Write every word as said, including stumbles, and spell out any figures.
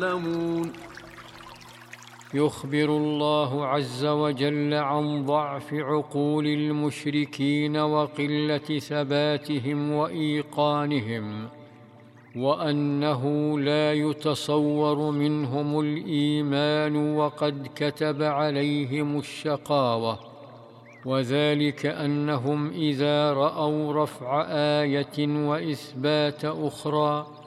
يعلمون. يخبر الله عز وجل عن ضعف عقول المشركين وقلة ثباتهم وإيقانهم، وأنه لا يتصور منهم الإيمان وقد كتب عليهم الشقاوة، وذلك أنهم إذا رأوا رفع آية وإثبات أخرى